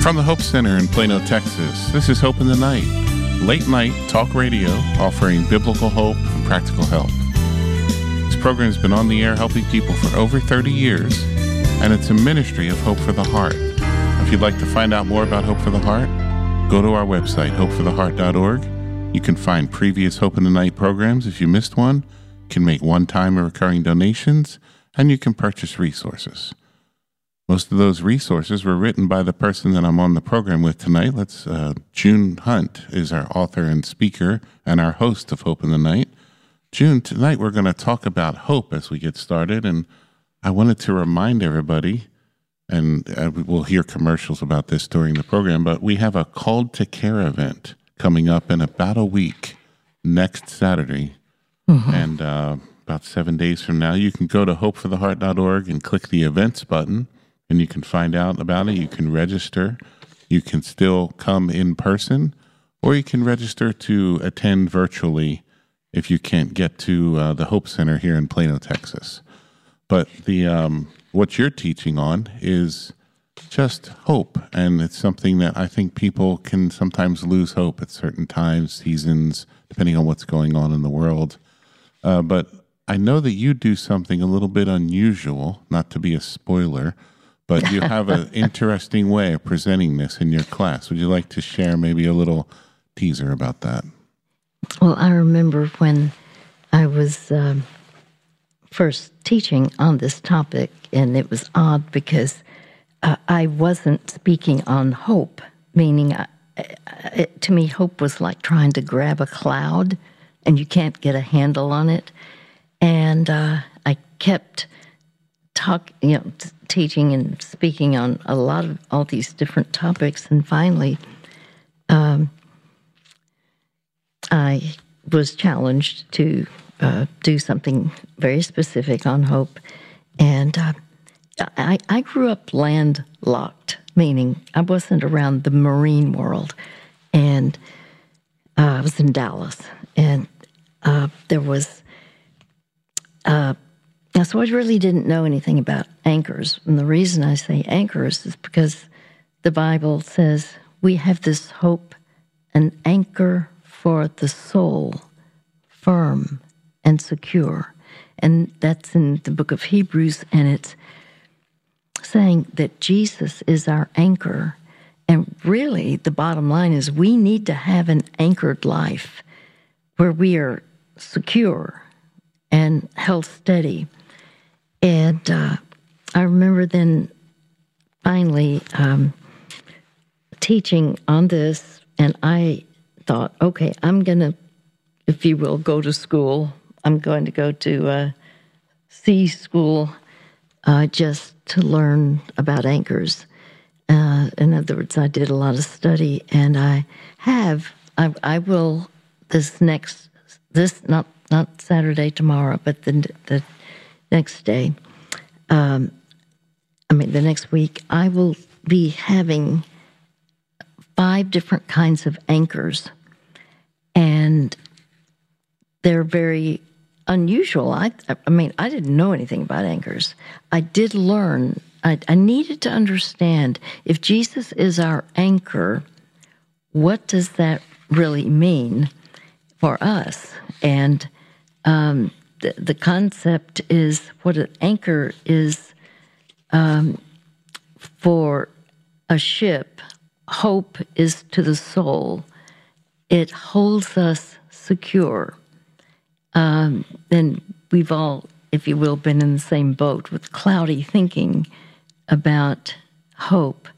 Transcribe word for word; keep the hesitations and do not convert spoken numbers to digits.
From the Hope Center in Plano, Texas, this is Hope in the Night, late night talk radio offering biblical hope and practical help. This program has been on the air helping people for over thirty years, and it's a ministry of Hope for the Heart. If you'd like to find out more about Hope for the Heart, go to our website, hope for the heart dot org. You can find previous Hope in the Night programs. If you missed one, you can make one-time or recurring donations, and you can purchase resources. Most of those resources were written by the person that I'm on the program with tonight. Let's uh, June Hunt is our author and speaker and our host of Hope in the Night. June, tonight we're going to talk about hope as we get started, and I wanted to remind everybody, and uh, we'll hear commercials about this during the program, but we have a Called to Care event coming up in about a week, next Saturday, mm-hmm. and uh, about seven days from now. You can go to hope for the heart dot org and click the events button, and you can find out about it. You can register. You can still come in person, or you can register to attend virtually if you can't get to uh, the Hope Center here in Plano, Texas. But the um, what you're teaching on is just hope, and it's something that I think people can sometimes lose hope at certain times, seasons, depending on what's going on in the world. Uh, but I know that you do something a little bit unusual, not to be a spoiler, but you have an interesting way of presenting this in your class. Would you like to share maybe a little teaser about that? Well, I remember when I was um, first teaching on this topic, and it was odd because uh, I wasn't speaking on hope, meaning I, it, to me, hope was like trying to grab a cloud, and you can't get a handle on it. And uh, I kept talk, you know, t- teaching and speaking on a lot of all these different topics, and finally, um, I was challenged to uh, do something very specific on hope, and uh, I, I grew up landlocked, meaning I wasn't around the marine world, and uh, I was in Dallas, and uh, there was. Uh, So I really didn't know anything about anchors. And the reason I say anchors is because the Bible says we have this hope, an anchor for the soul, firm and secure. And that's in the book of Hebrews, and it's saying that Jesus is our anchor. And really, the bottom line is we need to have an anchored life where we are secure and held steady. And uh, I remember then finally um, teaching on this, and I thought, okay, I'm going to, if you will, go to school. I'm going to go to uh, C school uh, just to learn about anchors. Uh, in other words, I did a lot of study, and I have, I, I will, this next, this, not not Saturday, tomorrow, but the the next day, um, I mean, the next week, I will be having five different kinds of anchors, and they're very unusual. I, I mean, I didn't know anything about anchors. I did learn. I, I needed to understand if Jesus is our anchor, what does that really mean for us? And um, the, the concept is what an anchor is um, for a ship. Hope is to the soul. It holds us secure. Um, and we've all, if you will, been in the same boat with cloudy thinking about hope.